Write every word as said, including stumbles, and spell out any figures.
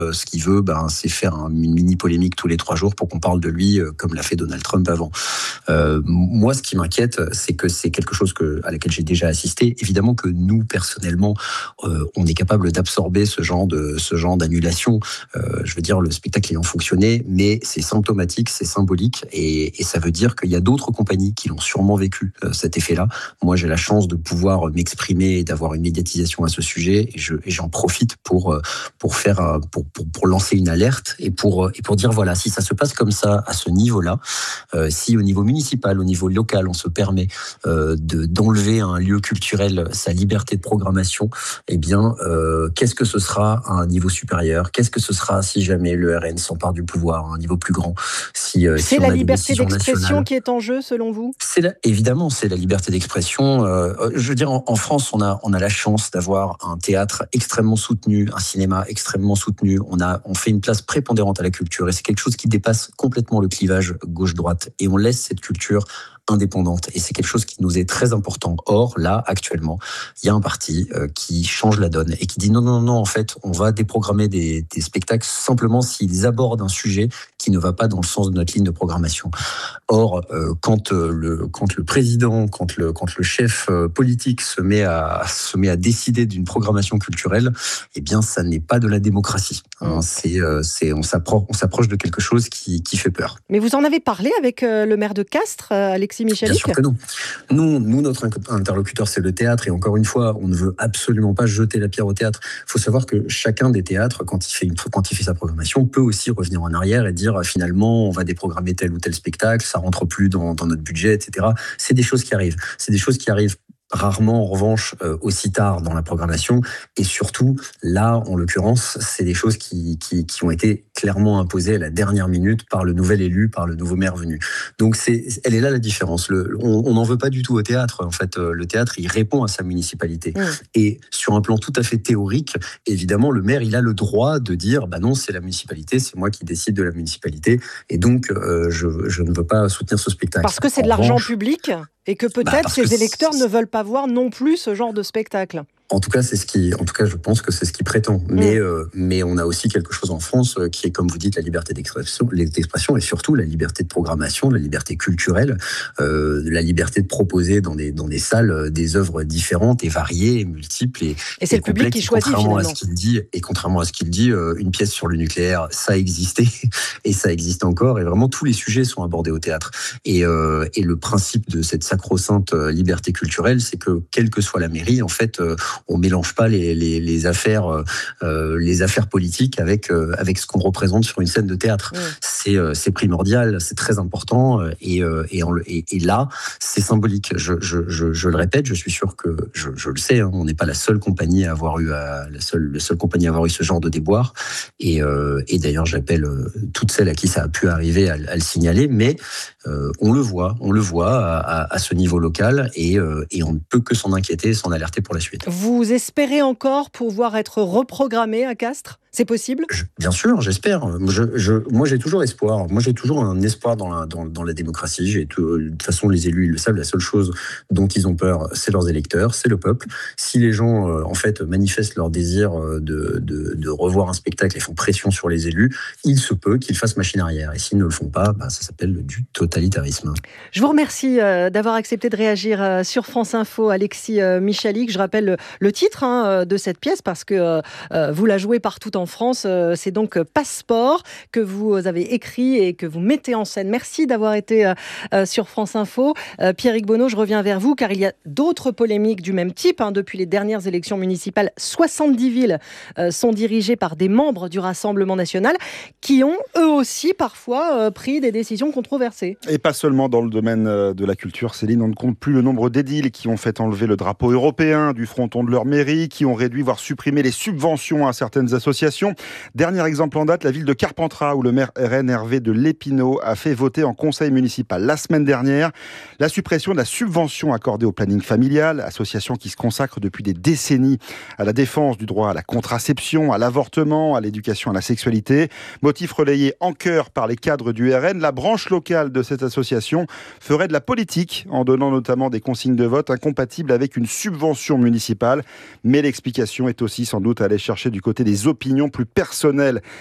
Euh, ce qu'il veut, ben, c'est faire un, une mini-polémique tous les trois jours pour qu'on parle de lui, euh, comme l'a fait Donald Trump avant. Euh, moi, ce qui m'inquiète, c'est que c'est quelque chose que, à laquelle j'ai déjà assisté. Évidemment que nous, personnellement, euh, on est capable d'absorber ce genre de ce genre d'annulation. Euh, je veux dire, le spectacle ayant fonctionné, mais c'est symptomatique, c'est symbolique, et, et ça veut dire qu'il y a d'autres compagnies qui l'ont sûrement vécu, euh, cet effet-là. Moi, j'ai la chance de pouvoir m'exprimer et d'avoir une médiatisation à ce sujet, et, je, et j'en profite pour pour faire pour Pour, pour lancer une alerte et pour, et pour dire voilà, si ça se passe comme ça à ce niveau-là, euh, si au niveau municipal, au niveau local, on se permet euh, de, d'enlever à un lieu culturel sa liberté de programmation, eh bien, euh, qu'est-ce que ce sera à un niveau supérieur? Qu'est-ce que ce sera si jamais le R N s'empare du pouvoir à un niveau plus grand? Si, euh, c'est si la liberté d'expression nationale, qui est en jeu, selon vous? C'est la, évidemment, c'est la liberté d'expression. Euh, je veux dire, en, en France, on a, on a la chance d'avoir un théâtre extrêmement soutenu, un cinéma extrêmement soutenu. On a, on fait une place prépondérante à la culture, et c'est quelque chose qui dépasse complètement le clivage gauche-droite. Et on laisse cette culture indépendante, et c'est quelque chose qui nous est très important. Or, là, actuellement, il y a un parti euh, qui change la donne et qui dit non, non, non, en fait, on va déprogrammer des, des spectacles simplement s'ils abordent un sujet qui ne va pas dans le sens de notre ligne de programmation. Or, euh, quand, euh, le, quand le président, quand le, quand le chef euh, politique se met, à, se met à décider d'une programmation culturelle, eh bien, ça n'est pas de la démocratie. Hein. Mmh. C'est, euh, c'est, on, s'approche, on s'approche de quelque chose qui, qui fait peur. Mais vous en avez parlé avec euh, le maire de Castres, euh, Alexis Michalik? Bien sûr que non. Nous, nous, notre interlocuteur, c'est le théâtre. Et encore une fois, on ne veut absolument pas jeter la pierre au théâtre. Il faut savoir que chacun des théâtres, quand il fait, une, quand il fait sa programmation, peut aussi revenir en arrière et dire finalement, on va déprogrammer tel ou tel spectacle, ça rentre plus dans, dans notre budget, et cetera. C'est des choses qui arrivent. C'est des choses qui arrivent rarement, en revanche, euh, aussi tard dans la programmation. Et surtout, là, en l'occurrence, c'est des choses qui, qui, qui ont été clairement imposées à la dernière minute par le nouvel élu, par le nouveau maire venu. Donc, c'est, elle est là la différence. Le, on n'en veut pas du tout au théâtre. En fait, euh, le théâtre, il répond à sa municipalité. Mmh. Et sur un plan tout à fait théorique, évidemment, le maire, il a le droit de dire, bah non, c'est la municipalité, c'est moi qui décide de la municipalité. Et donc, euh, je, je ne veux pas soutenir ce spectacle. Parce que c'est en de l'argent revanche, public et que peut-être bah ces électeurs ne veulent pas voir non plus ce genre de spectacle. En tout cas, c'est ce qui, en tout cas, je pense que c'est ce qui prétend. Mais, mmh. euh, mais on a aussi quelque chose en France euh, qui est, comme vous dites, la liberté d'expression, d'expression et surtout la liberté de programmation, la liberté culturelle, euh, la liberté de proposer dans des dans des salles euh, des œuvres différentes et variées, et multiples et, et c'est et le public qui choisit contrairement finalement. À ce qu'il dit, et contrairement à ce qu'il dit, euh, une pièce sur le nucléaire, ça existait et ça existe encore. Et vraiment, tous les sujets sont abordés au théâtre. Et, euh, et le principe de cette sacro-sainte liberté culturelle, c'est que quelle que soit la mairie, en fait, euh, on mélange pas les, les, les affaires, euh, les affaires politiques avec euh, avec ce qu'on représente sur une scène de théâtre. Mmh. C'est euh, c'est primordial, c'est très important, et euh, et, en, et et là c'est symbolique. Je, je je je le répète, je suis sûr que je, je le sais, hein, on n'est pas la seule compagnie à avoir eu à, la seule la seule compagnie à avoir eu ce genre de déboire. Et euh, et d'ailleurs j'appelle euh, toutes celles à qui ça a pu arriver à, à le signaler. Mais euh, on le voit, on le voit à, à, à ce niveau local, et euh, et on ne peut que s'en inquiéter, s'en alerter pour la suite. Vous espérez encore pouvoir être reprogrammé à Castres ? C'est possible ? je, Bien sûr, j'espère. Je, je, moi, j'ai toujours espoir. Moi, j'ai toujours un espoir dans la, dans, dans la démocratie. J'ai tout, de toute façon, les élus, ils le savent. La seule chose dont ils ont peur, c'est leurs électeurs, c'est le peuple. Si les gens, euh, en fait, manifestent leur désir de, de, de revoir un spectacle et font pression sur les élus, il se peut qu'ils fassent machine arrière. Et s'ils ne le font pas, bah, ça s'appelle du totalitarisme. Je vous remercie euh, d'avoir accepté de réagir euh, sur France Info, Alexis euh, Michalik. Je rappelle le, le titre hein, de cette pièce parce que euh, vous la jouez partout en France. Euh, c'est donc Passeport que vous avez écrit et que vous mettez en scène. Merci d'avoir été euh, sur France Info. Euh, Pierrick Bonneau, je reviens vers vous car il y a d'autres polémiques du même type. Hein, depuis les dernières élections municipales, soixante-dix villes euh, sont dirigées par des membres du Rassemblement national qui ont eux aussi parfois euh, pris des décisions controversées. Et pas seulement dans le domaine de la culture, Céline, on ne compte plus le nombre d'édiles qui ont fait enlever le drapeau européen du fronton de leur mairie, qui ont réduit, voire supprimé les subventions à certaines associations. Dernier exemple en date, la ville de Carpentras, où le maire R N Hervé de Lépinau a fait voter en conseil municipal la semaine dernière la suppression de la subvention accordée au planning familial, association qui se consacre depuis des décennies à la défense du droit à la contraception, à l'avortement, à l'éducation à la sexualité. Motif relayé en chœur par les cadres du R N, la branche locale de cette association ferait de la politique en donnant notamment des consignes de vote incompatibles avec une subvention municipale. Mais l'explication est aussi sans doute à aller chercher du côté des opinions réunion plus personnelle